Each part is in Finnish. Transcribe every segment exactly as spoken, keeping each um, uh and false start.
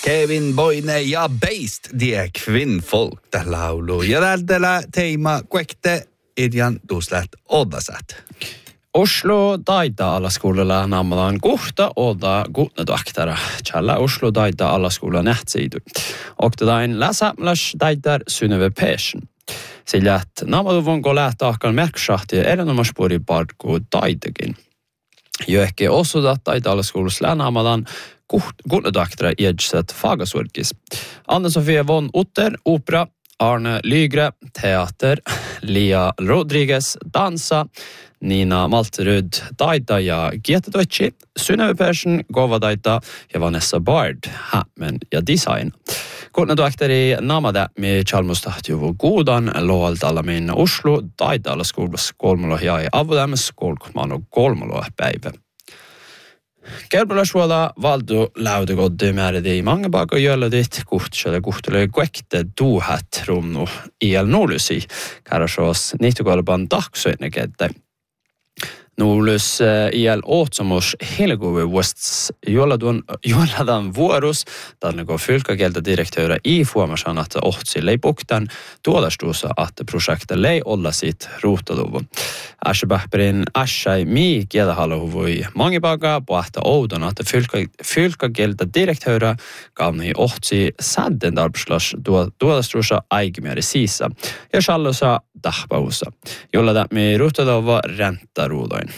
Kevin Boine ja Beist, die kvinnfolk der laulu. Ja tällä teema kuekte idjan tuslät odasat. Oslo Daida alaskoulalla naamadan kohta oda gutnedaktara. Challa Oslo Daida alaskoula nähtsiidu. Oktedain läsamlas Daidar Synnöve Persson. Sillä että naamadu vonko lähtää ahkan merksahti erinomaspuri parku Daidakin. Jo ehkä osuda Daida alaskoulassa naamadan gutnedaktara edset fagasuorkis. Anna-Sofia von Otter, opera, Arne Lygre, teater, Lia Rodriguez, dansa, Nina Malterud, Daida ja Giette Deutsche, Synnöve Persson, Gova Daida ja Vanessa Bard, men ja design. Gutnedaktari namada med Chalmustahtiuvu Gudan, loalt alla min Oslo, Daida alla skolas kolmolo ja avodames kolmano kolmolo päivä. Kelpilasuola valdu laudagoddi määridi mange baga jölladit kuhtsele kuhtele kuekte duhat rumnu iel nulusi, kärasjoos nihtukolban taksoine kedde. Nulus iel ootsamus helguve vuosts jolladun jolladan vuorus, talnego fylkakieltä direktöörä i fuomasan, että ohtsi leipuktan tuodastuussa, että projekte lei olla sit ruutaduvun. Ashepähperin ashai mi kielahalluvui mangipaga pohta oudona, että fylka, fylkakieltä direktöörä kauni ohtsi sadden arbetslas tuodastuussa aikimieri siissa ja shallosa dahpaussa, jolla me ruutaduva räntaruudoin.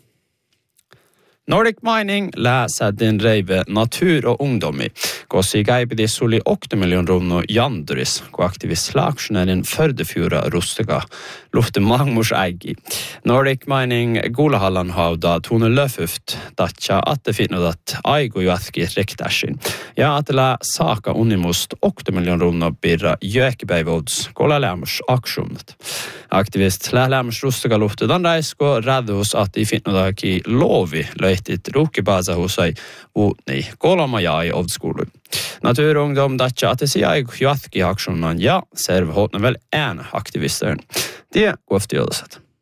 Nordic Mining lässäden reive natur och ungdomi, kosi gaibidis suli åtta miljoner kronor janduris, ko aktivis slagsjonärin fördefjura rustega, lufte mangmurs ägi. Nordic Mining gulahallan hauda tone löfuft, datcha att det finner att aigo juatki rektashin. Ja att lä saka unimust åtta miljoner kronor birra jökepäivods, kolla lämmers aktionet. Aktivist lä lämmers rustega lufte dan reisko räddus att i finner att ki lovi löytit ruukkipaasa husai uutni kolma jäi ovskoulu. Naturungdom datcha att det siai juatki aktionan ja serv hotna väl en aktivister. Det går efter jodasat.